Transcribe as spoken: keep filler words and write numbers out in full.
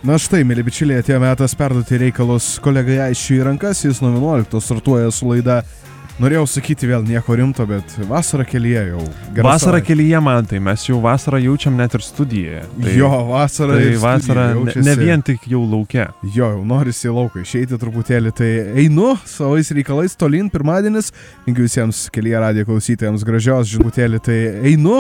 Na štai, mėly bičiuliai, atėjo metas perduoti reikalus kolegai Aisčiui į rankas, jis nuo vienuoliktos startuoja su laida. Norėjau sakyti vėl nieko rimto, bet vasara kelyje jau. Vasara kelyje, man tai mes jau vasarą jaučiam net ir studijoje. Tai, jo, vasara tai ir vasara ne, ne vien tik jau lauke. Jo, jau norisi į lauką išeiti truputėlį, tai einu savais reikalais tolyn pirmadienis. Linkiu visiems kelyje radijo klausytojams gražios žinutėlį, tai einu.